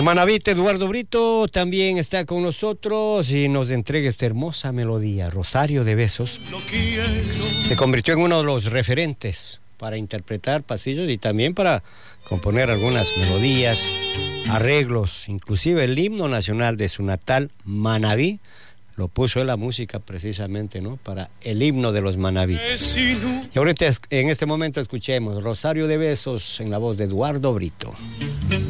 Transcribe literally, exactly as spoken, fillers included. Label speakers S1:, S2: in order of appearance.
S1: El manavita Eduardo Brito también está con nosotros y nos entrega esta hermosa melodía, Rosario de Besos. Se convirtió en uno de los referentes para interpretar pasillos y también para componer algunas melodías, arreglos, inclusive el himno nacional de su natal Manabí lo puso en la música precisamente, ¿no? Para el himno de los manavitas. Y ahorita en este momento escuchemos Rosario de Besos en la voz de Eduardo Brito.